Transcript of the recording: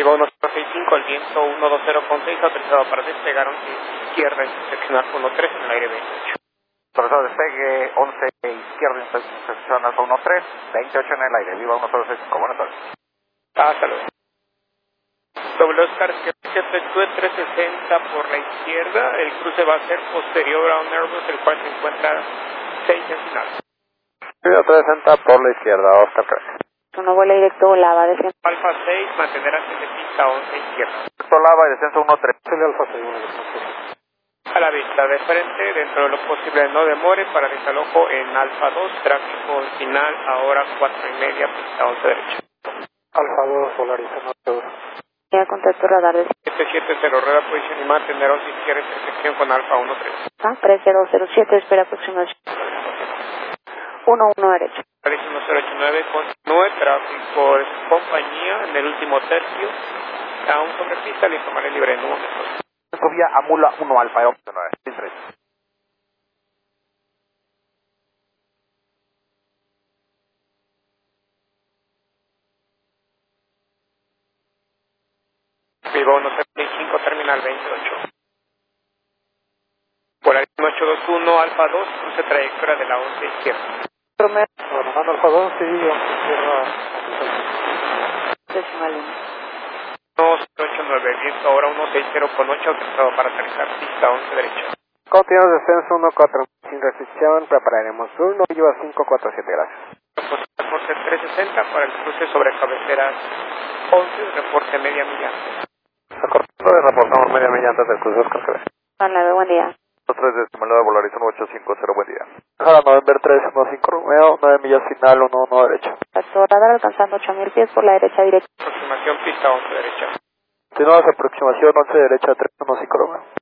Viva 165, el viento 120.6, autorizado para despegar 11 izquierda y seccionar 13 en el aire 28. Autorizado despegue 11 izquierda y seccionar 13, 28 en el aire. Viva 165, buenas tardes. Hasta luego. Doble Oscar, que se efectúe 360 por la izquierda, el cruce va a ser posterior a un Airbus, el cual se encuentra 6 en final. Viva 360 por la izquierda, Oscar 3. Uno vuela directo, Lava, descenso. Alfa 6, mantener antes de pista 11 izquierda. Lava y descenso 13. Alfa 6, 1, A la vista de frente, dentro de lo posible no demore para desalojo en Alfa 2, tráfico final ahora 4:30, pista 11 derecha. Alfa 2, Polaris, Norte 2. Ya contacto radar de 770, rueda posición y mantener 11 izquierda, intersección con Alfa 13. 3007, espera aproximación. 11 derecho. 1089, continúe, tráfico de su compañía en el último tercio, aún sobre pista, le informaré libre en un momento. Vía Amula 1 Alfa, 9. Viva 175, terminal 28. Polaris 821, Alfa 2, cruce trayectoria de la 11 izquierda. Romano Alfa 2, sí, izquierda. Decimal 1. 1089, viento ahora 160 con 8, autorizado para aterrizar, pista 11 derecha. Continuo descenso 1-4. Sin restricción, prepararemos 1, lleva 547, gracias. Reporte 360 para el cruce sobre cabeceras 11, reporte media milla. Reportamos media milla antes del cruce, Oscar 3. 9, buen día. 3 de Simulado Polaris 1850, buen día. Ahora November 315 Romeo, 9 millas final, 1 derecha. Contacto radar alcanzando 8000 pies por la derecha directa. Aproximación pista 11 derecha. Continuamos aproximación 11 derecha, 315 Romeo.